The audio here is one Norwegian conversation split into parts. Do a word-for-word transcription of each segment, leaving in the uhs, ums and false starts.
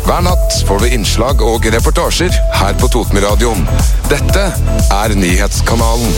Hver natt får du innslag og reportasjer her på Totenradioen. Dette er nyhetskanalen.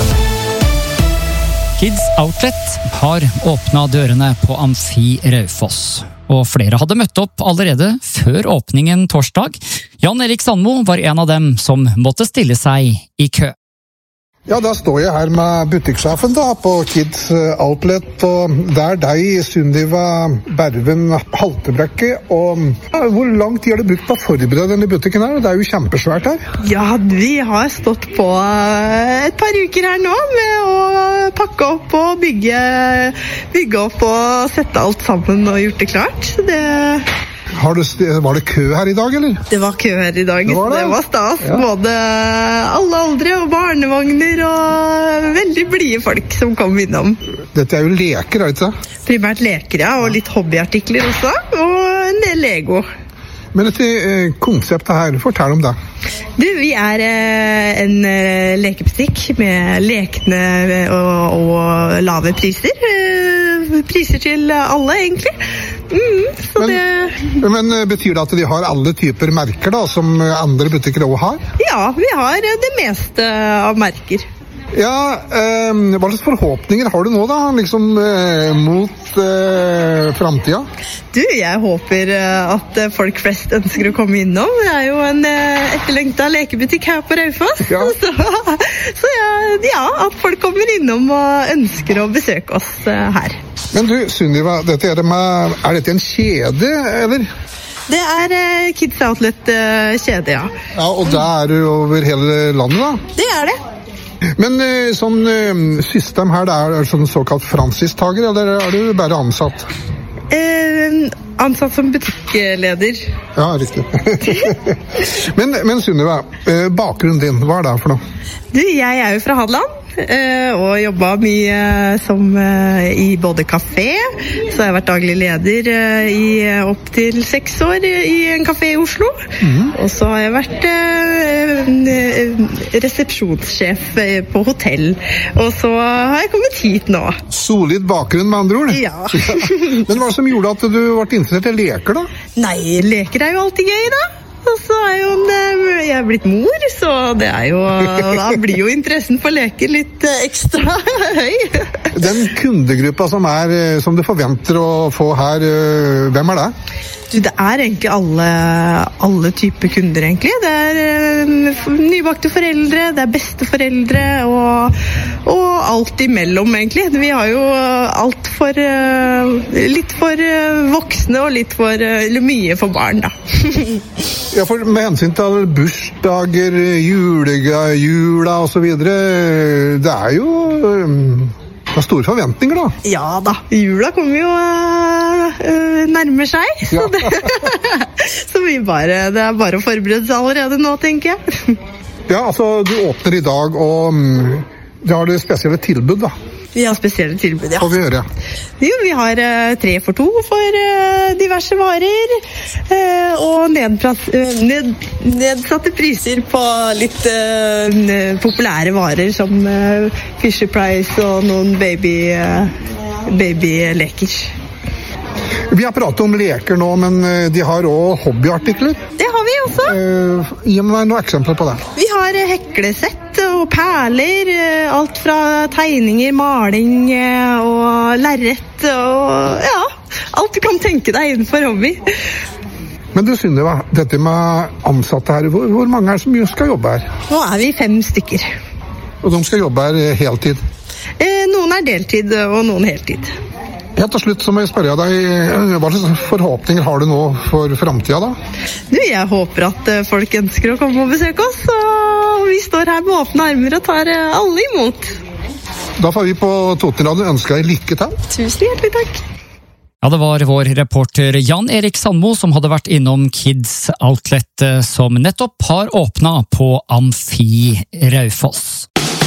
Kids Outlet har åpnet dørene på Amfi Raufoss. Og flere hadde møtt opp allerede før åpningen torsdag. Jan Erik Sandmo var en av dem som måtte stille seg i kø. Ja, da står jeg her med butikksjefen da, på Kids Outlet, og det er deg, Sunniva Berven Haltebrekke, og ja, hvor lang tid har du brukt på å forberede denne butikken her? Det er jo kjempesvært her. Ja, vi har stått på et par uker her nå med å pakke opp og bygge, bygge opp og sette alt sammen og gjort det klart. Det... Har du, var det kø her i dag, eller? Det var kø her i dag. Det var, det. Det var stas. Ja. Både alle aldre og barnevogner og veldig blide folk som kom innom. Dette er jo leker, er det ikke? Primært leker, ja, og litt hobbyartikler også, og en del Lego. Men dette eh, konseptet her, fortell om det. Du, vi er eh, en eh, lekebutikk med lekne og, og lave priser. Eh, priser til alle, egentlig. Mm, så men, det... men betyr det at de har alle typer merker da, som andre butikker også har? Ja, vi har det meste av merker. Ja, eh, hva slags forhåpninger har du nå da, liksom eh, mot eh, fremtiden? Du, jeg håper at folk flest ønsker å komme innom. Det er jo en eh, etterlengtet lekebutikk her på Raufoss. Ja. Så, så ja, ja, at folk kommer innom og ønsker å besøke oss eh, her. Men du, Sunniva, dette er, det med, er dette en kjede, eller? Det er eh, Kids Outlet eh, kjede, ja. Ja, og det er jo over hele landet da? Det er det. Men sånn system her, det er sånn såkalt franchistager, eller er du bare ansatt? Eh, ansatt som butikkleder. Ja, riktig. men, men Sunniva, bakgrunnen din, hva er det for noe? Du, jeg er jo fra Hadeland. Og jobbet mye som i både kafé, så har jeg vært daglig leder i opp til seks år i en kafé i Oslo. Mm. Og så har jeg vært resepsjonssjef på hotell, og så har jeg kommet hit nå. Solid bakgrunn med andre ord? Ja. Men hva som gjorde at du ble interessert i leker da? Nei, leker er jo alltid gøy da. Og så er jo jeg er blitt mor, så det er jo, da blir jo interessen for leker litt ekstra høy. Den kundegruppa som, er, som du forventer å få her, hvem er det? Du, det er egentlig alle, alle typer kunder, egentlig. Det er uh, nybakte foreldre, det er besteforeldre, og, og alt imellom, egentlig. Vi har jo alt for, uh, litt for uh, voksne, og litt for, uh, eller mye for barn, da. Ja, for med hensyn til bursdager, julega, jula og så videre, det er jo um, det er store forventninger da. Ja da, jula kommer jo uh, nærmer seg, så, ja. det, så vi bare, det er bare å forberede seg allerede nå, tenker jeg. Ja, altså du åpner i dag, og um, du har det spesielle tilbud da. Vi har spesielle tilbud, ja. Hva vi gjør, ja? Jo, vi har uh, tre for to for uh, diverse varer, uh, og nedpras, uh, ned, nedsatte priser på litt uh, populære varer, som uh, Fisher Price og noen baby, uh, babyleker. Vi har pratet om leker nå, men de har også hobbyartikler. Det har vi også. Uh, gi meg noen eksempler på det. Vi har heklesett og perler, alt fra tegninger, maling og lerret, og ja, alt du kan tenke deg innenfor hobby. Men du, Sunniva, dette med ansatte her, hvor, hvor mange er det som skal jobbe her? Nå er vi fem stykker. Og de skal jobbe her heltid? Eh, noen er deltid, og noen heltid. Helt til slutt så må jeg spørre deg, hva slags forhåpninger har du nå for fremtiden da? Du, jeg håper at folk ønsker å komme og besøke oss, og vi står her med åpne armer og tar alle imot. Da får vi på Totenradioen ønske deg lykke til. Tusen hjertelig takk. Ja, det var vår reporter Jan Erik Sandmo som hadde vært innom Kids Outlet, som nettopp har åpnet på Amfi Raufoss.